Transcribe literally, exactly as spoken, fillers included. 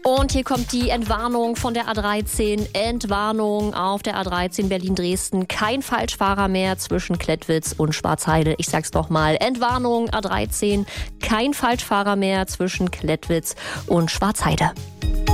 Und hier kommt die Entwarnung von der A dreizehn. Entwarnung auf der A dreizehn Berlin-Dresden. Kein Falschfahrer mehr zwischen Klettwitz und Schwarzheide. Ich sag's nochmal. Entwarnung A dreizehn. Kein Falschfahrer mehr zwischen Klettwitz und Schwarzheide.